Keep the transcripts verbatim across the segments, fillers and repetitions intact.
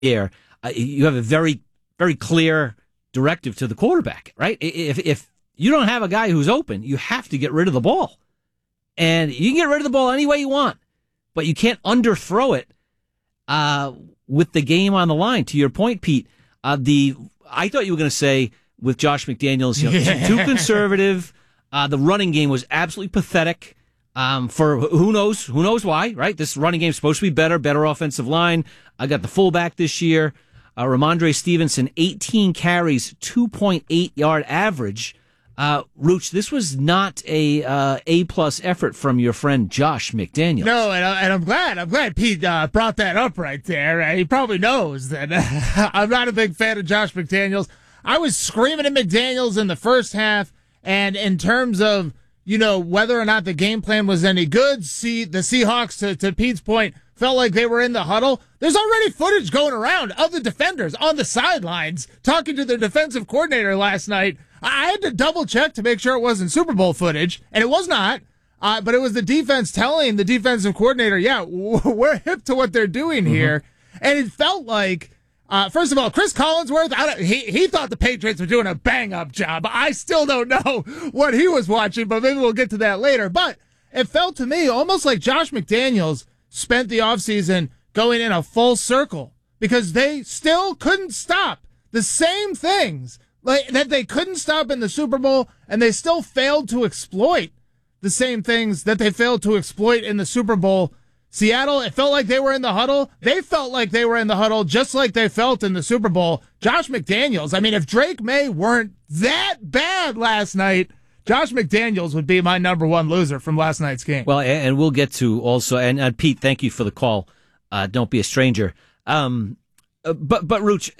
Here, uh, you have a very, very clear directive to the quarterback, right? If if you don't have a guy who's open, you have to get rid of the ball. And you can get rid of the ball any way you want, but you can't underthrow it uh, with the game on the line. To your point, Pete, uh, the I thought you were going to say with Josh McDaniels, you know, yeah. too conservative. Uh, the running game was absolutely pathetic. Um, for who knows, who knows why, right? This running game is supposed to be better, better offensive line. I got the fullback this year, uh, Ramondre Stevenson, eighteen carries, two point eight yard average. Uh, Rooch, this was not a uh, A-plus effort from your friend Josh McDaniels. No, and, I, and I'm glad. I'm glad Pete uh, brought that up right there. Uh, he probably knows that uh, I'm not a big fan of Josh McDaniels. I was screaming at McDaniels in the first half, and in terms of, you know, whether or not the game plan was any good, see the Seahawks, to, to Pete's point, felt like they were in the huddle. There's already footage going around of the defenders on the sidelines talking to their defensive coordinator last night. I had to double check to make sure it wasn't Super Bowl footage, and it was not. Uh, but it was the defense telling the defensive coordinator, yeah, we're hip to what they're doing here. Mm-hmm. And it felt like, uh, first of all, Chris Collinsworth, I don't, he, he thought the Patriots were doing a bang-up job. I still don't know what he was watching, but maybe we'll get to that later. But it felt to me almost like Josh McDaniels spent the offseason going in a full circle because they still couldn't stop the same things like that they couldn't stop in the Super Bowl, and they still failed to exploit the same things that they failed to exploit in the Super Bowl. Seattle, it felt like they were in the huddle. They felt like they were in the huddle just like they felt in the Super Bowl. Josh McDaniels, I mean, if Drake May weren't that bad last night, Josh McDaniels would be my number one loser from last night's game. Well, and we'll get to also, and uh, Pete, thank you for the call. Uh, don't be a stranger. Um, uh, but, but Rooch,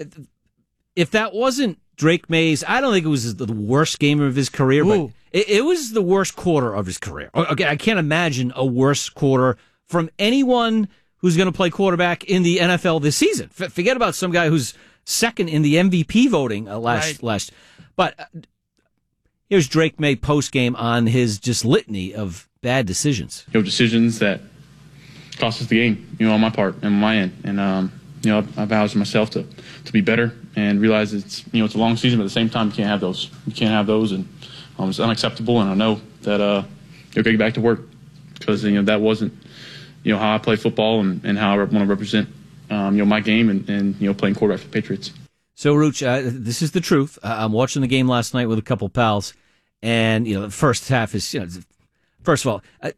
if that wasn't Drake May's, I don't think it was the worst game of his career, Ooh. but it, it was the worst quarter of his career. Okay, I can't imagine a worse quarter from anyone who's going to play quarterback in the N F L this season. F- forget about some guy who's second in the M V P voting uh, last right. last. But uh, here's Drake May post game on his just litany of bad decisions. You know, decisions that cost us the game. You know, on my part and on my end, and um, you know, I vow to myself to to be better and realize it's, you know, it's a long season, but at the same time, you can't have those. You can't have those, and um, it's unacceptable. And I know that uh, you'll get back to work because, you know, that wasn't, you know, how I play football and, and how I want to represent, um, you know, my game and, and, you know, playing quarterback for the Patriots. So, Rooch, uh, this is the truth. Uh, I'm watching the game last night with a couple pals, and, you know, the first half is, you know, first of all, uh,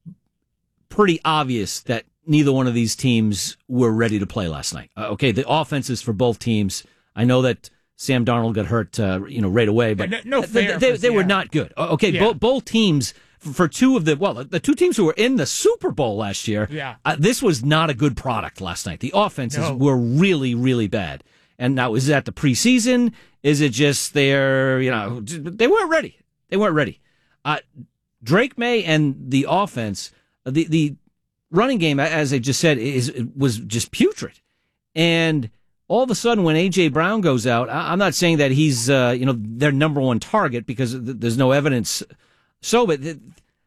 pretty obvious that neither one of these teams were ready to play last night. Uh, okay, the offenses for both teams, I know that Sam Darnold got hurt, uh, you know, right away, but no, no fair they, they, they were not good. Okay, yeah. both, both teams, for two of the, well, the two teams who were in the Super Bowl last year, yeah. uh, this was not a good product last night. The offenses no. were really, really bad. And now, is that the preseason? Is it just they're, you know, they weren't ready. They weren't ready. Uh, Drake May and the offense, the the running game, as I just said, is was just putrid. And all of a sudden, when A J Brown goes out, I'm not saying that he's, uh, you know, their number one target because there's no evidence. So, but the,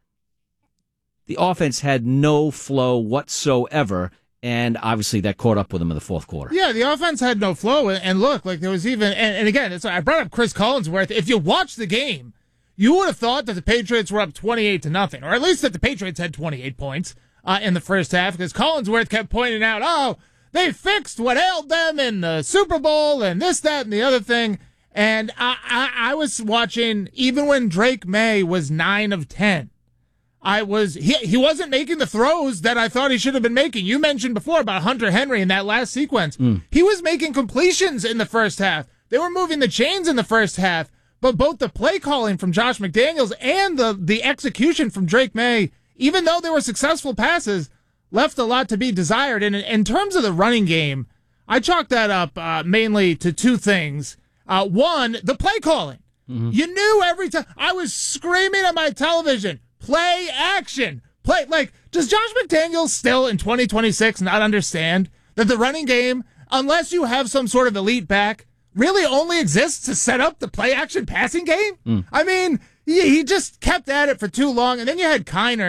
the offense had no flow whatsoever. And obviously that caught up with them in the fourth quarter. Yeah, the offense had no flow. And look, like there was even, and, and again, it's, I brought up Chris Collinsworth. If you watch the game, you would have thought that the Patriots were up twenty-eight to nothing, or at least that the Patriots had twenty-eight points uh, in the first half, because Collinsworth kept pointing out, oh, they fixed what ailed them in the Super Bowl and this, that, and the other thing. And I, I, I was watching, even when Drake May was nine of ten, I was, he, he wasn't making the throws that I thought he should have been making. You mentioned before about Hunter Henry in that last sequence. Mm. He was making completions in the first half. They were moving the chains in the first half, but both the play calling from Josh McDaniels and the, the execution from Drake May, even though they were successful passes, left a lot to be desired. And in, in terms of the running game, I chalked that up uh, mainly to two things. Uh, one, the play calling. Mm-hmm. You knew every time. I was screaming at my television, play action. Play like, does Josh McDaniels still in twenty twenty-six not understand that the running game, unless you have some sort of elite back, really only exists to set up the play action passing game? Mm. I mean, he, he just kept at it for too long. And then you had Kiner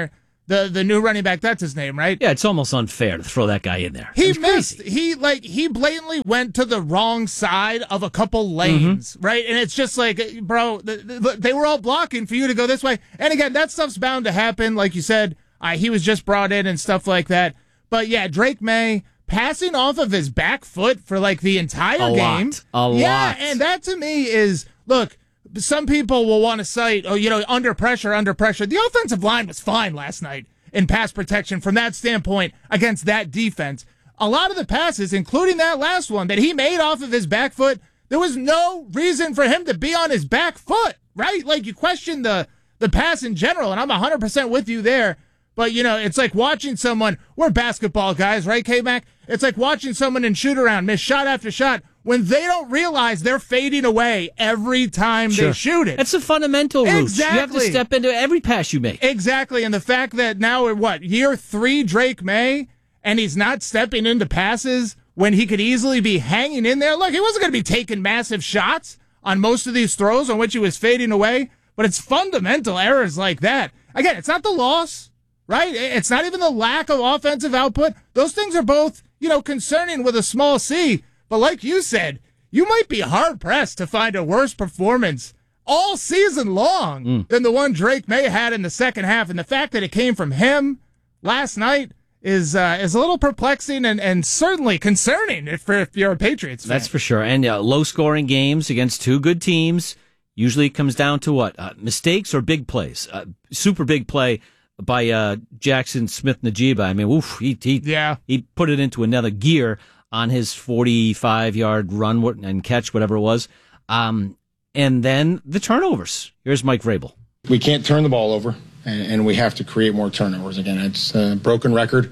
the the new running back. That's his name, right? Yeah, it's almost unfair to throw that guy in there. He It's missed. crazy. He like he blatantly went to the wrong side of a couple lanes, Mm-hmm. right? And it's just like, bro, th- th- they were all blocking for you to go this way. And again, that stuff's bound to happen. Like you said, uh, he was just brought in and stuff like that. But yeah, Drake May passing off of his back foot for like the entire A game. lot. A yeah, lot. and that to me is look. Some people will want to cite, oh, you know, under pressure, under pressure. The offensive line was fine last night in pass protection from that standpoint against that defense. A lot of the passes, including that last one that he made off of his back foot, there was no reason for him to be on his back foot, right? Like, you question the, the pass in general, and I'm one hundred percent with you there. But, you know, it's like watching someone, we're basketball guys, right, K-Mac? It's like watching someone in shoot-around miss shot after shot when they don't realize they're fading away every time Sure. they shoot it. That's a fundamental rule. Exactly. You have to step into every pass you make. Exactly, and the fact that now we're, what, year three Drake May, and he's not stepping into passes when he could easily be hanging in there. Look, he wasn't going to be taking massive shots on most of these throws on which he was fading away, but it's fundamental errors like that. Again, it's not the loss. Right? It's not even the lack of offensive output. Those things are both, you know, concerning with a small C. But like you said, you might be hard-pressed to find a worse performance all season long mm. than the one Drake May had in the second half. And the fact that it came from him last night is uh, is a little perplexing and, and certainly concerning if, if you're a Patriots fan. That's for sure. And uh, low-scoring games against two good teams usually comes down to what? Uh, mistakes or big plays? Uh, super big play by uh, Jackson Smith-Njigba. I mean, oof, he he, yeah. he put it into another gear on his forty-five-yard run and catch, whatever it was. Um, and then the turnovers. Here's Mike Vrabel. We can't turn the ball over, and, and we have to create more turnovers. Again, it's a broken record,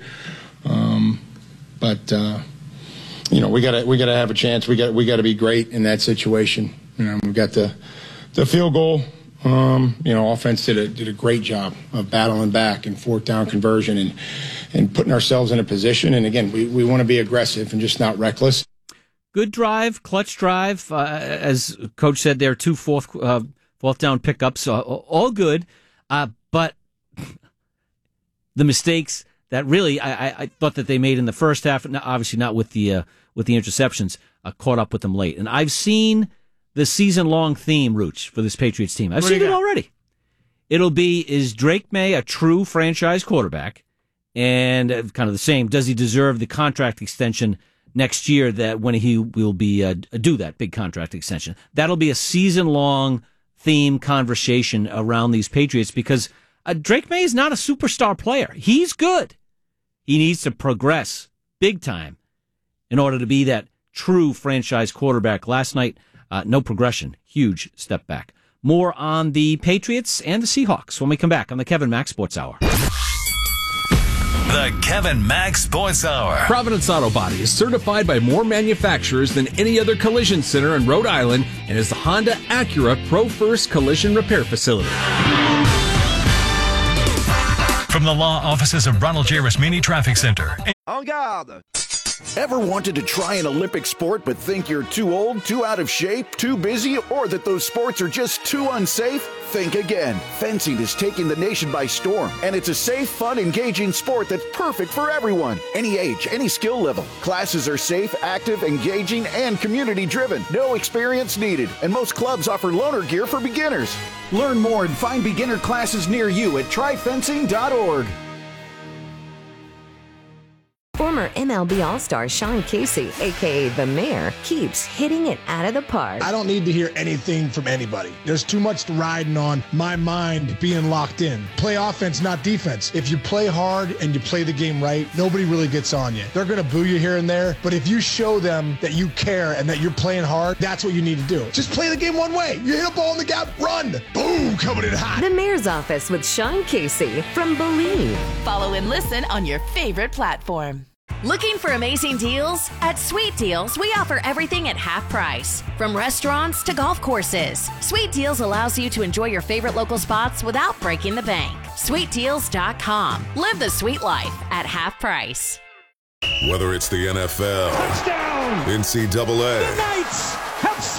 um, but uh, you know we got to we got to have a chance. We got we got to be great in that situation. You know, we've got the the field goal. Um, you know, offense did a did a great job of battling back and fourth down conversion and and putting ourselves in a position. And again, we, we want to be aggressive and just not reckless. Good drive, clutch drive. Uh, as Coach said, there are two fourth uh, fourth down pickups, uh, all good. Uh, but the mistakes that really I, I, I thought that they made in the first half, obviously not with the uh, with the interceptions, uh, caught up with them late. And I've seen the season-long theme, Rooch, for this Patriots team. I've what seen it already. It'll be, is Drake May a true franchise quarterback? And uh, kind of the same, does he deserve the contract extension next year that when he will be uh, do that big contract extension? That'll be a season-long theme conversation around these Patriots because uh, Drake May is not a superstar player. He's good. He needs to progress big time in order to be that true franchise quarterback. Last night, Uh, no progression. Huge step back. More on the Patriots and the Seahawks when we come back on the Kevin Mack Sports Hour. The Kevin Mack Sports Hour. Providence Auto Body is certified by more manufacturers than any other collision center in Rhode Island and is the Honda Acura Pro First Collision Repair Facility. From the law offices of Ronald J. Rasmini Traffic Center. En garde! Ever wanted to try an Olympic sport but think you're too old, too out of shape, too busy, or that those sports are just too unsafe? Think again. Fencing is taking the nation by storm, and it's a safe, fun, engaging sport that's perfect for everyone. Any age, any skill level. Classes are safe, active, engaging, and community-driven. No experience needed, and most clubs offer loaner gear for beginners. Learn more and find beginner classes near you at try fencing dot org. Former M L B All-Star Sean Casey, a k a. The Mayor, keeps hitting it out of the park. I don't need to hear anything from anybody. There's too much riding on my mind being locked in. Play offense, not defense. If you play hard and you play the game right, nobody really gets on you. They're going to boo you here and there, but if you show them that you care and that you're playing hard, that's what you need to do. Just play the game one way. You hit a ball in the gap, run. Boom, coming in hot. The Mayor's Office with Sean Casey from Believe. Follow and listen on your favorite platform. Looking for amazing deals? At Sweet Deals, we offer everything at half price. From restaurants to golf courses, Sweet Deals allows you to enjoy your favorite local spots without breaking the bank. sweet deals dot com. Live the sweet life at half price. Whether it's the N F L, touchdown, N C double A, the Knights have slain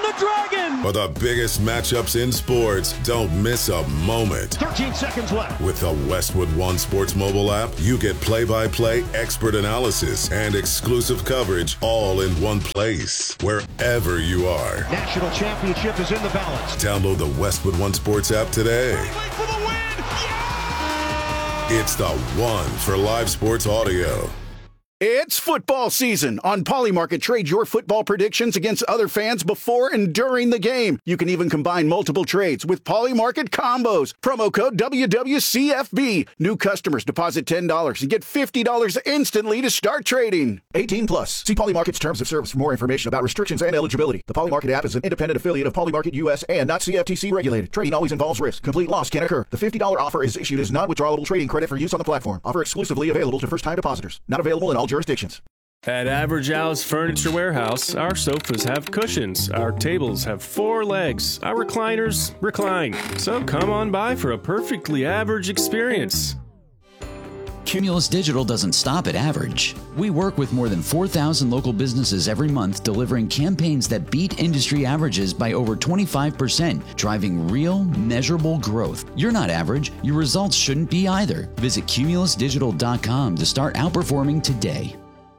the Dragon! For the biggest matchups in sports, don't miss a moment. thirteen seconds left. With the Westwood One Sports mobile app, you get play-by-play expert analysis and exclusive coverage all in one place, wherever you are. National championship is in the balance. Download the Westwood One Sports app today. For the win! Yeah! It's the one for live sports audio. It's football season. On Polymarket, trade your football predictions against other fans before and during the game. You can even combine multiple trades with Polymarket combos. Promo code W W C F B. New customers deposit ten dollars and get fifty dollars instantly to start trading. eighteen plus. See Polymarket's terms of service for more information about restrictions and eligibility. The Polymarket app is an independent affiliate of Polymarket U S and not C F T C regulated. Trading always involves risk. Complete loss can occur. The fifty dollars offer is issued as non-withdrawable trading credit for use on the platform. Offer exclusively available to first-time depositors. Not available in all jurisdictions. At Average Al's Furniture Warehouse, our sofas have cushions, our tables have four legs, our recliners recline. So come on by for a perfectly average experience. Cumulus Digital doesn't stop at average. We work with more than four thousand local businesses every month, delivering campaigns that beat industry averages by over twenty-five percent, driving real, measurable growth. You're not average. Your results shouldn't be either. Visit cumulus digital dot com to start outperforming today.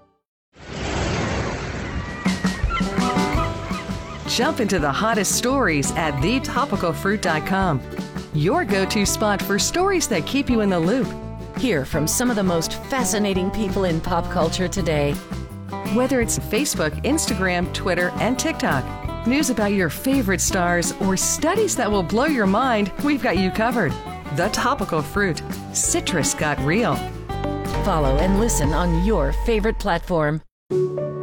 Jump into the hottest stories at the topical fruit dot com. Your go-to spot for stories that keep you in the loop. Hear from some of the most fascinating people in pop culture today. Whether it's Facebook, Instagram, Twitter, and TikTok, news about your favorite stars, or studies that will blow your mind, we've got you covered. The Topical Fruit. Citrus got real. Follow and listen on your favorite platform.